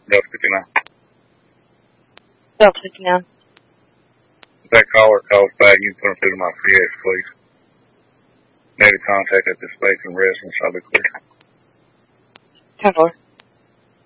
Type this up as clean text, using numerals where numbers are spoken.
Delta 59. Delta 59. If that caller calls back, you can put them through to my PX, please. Made a contact at the space and residence. I'll be clear. 10-4.